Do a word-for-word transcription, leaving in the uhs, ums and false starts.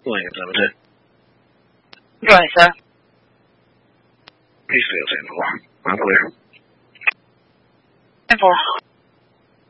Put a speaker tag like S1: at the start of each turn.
S1: Lincoln Limited.
S2: Right, sir.
S1: Peace field, ten four. I'm clear.
S2: ten four.